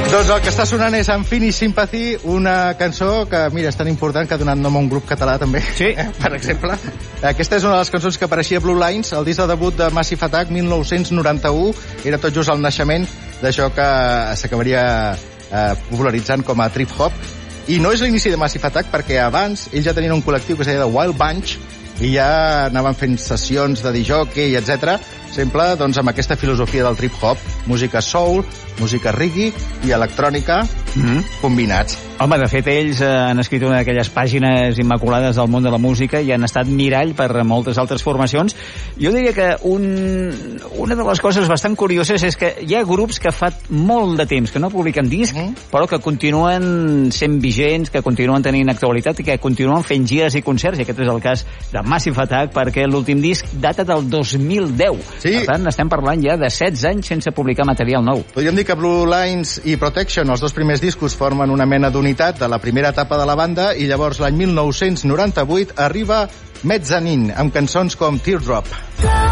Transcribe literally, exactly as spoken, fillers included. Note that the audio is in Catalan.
Doncs el que està sonant és Unfinished Sympathy, una cançó que, mira, és tan important que ha donat nom a un grup català, també, sí. eh, per exemple. Aquesta és una de les cançons que apareixia a Blue Lines, el disc de debut de Massive Attack, mil nou-cents noranta-u, era tot just el naixement d'això que s'acabaria eh, popularitzant com a trip-hop. I no és l'inici de Massive Attack, perquè abans ells ja tenien un col·lectiu que es deia The Wild Bunch, i ja anaven fent sessions de disjockey, etcètera, sempre doncs, amb aquesta filosofia del trip-hop, música soul, música reggae i electrònica mm-hmm. combinats. Home, de fet, ells eh, han escrit una d'aquelles pàgines immaculades del món de la música i han estat mirall per a moltes altres formacions. Jo diria que un, una de les coses bastant curioses és que hi ha grups que fa molt de temps que no publiquen disc, mm-hmm. però que continuen sent vigents, que continuen tenint actualitat i que continuen fent gires i concerts, i aquest és el cas de Massive Attack, perquè l'últim disc data del dos mil deu. Sí. Per tant, estem parlant ja de setze anys sense publicar material nou. Podríem dir que Blue Lines i Protection, els dos primers discos, formen una mena d'unitat de la primera etapa de la banda, i llavors l'any mil nou-cents noranta-vuit arriba Mezzanine, amb cançons com Teardrop.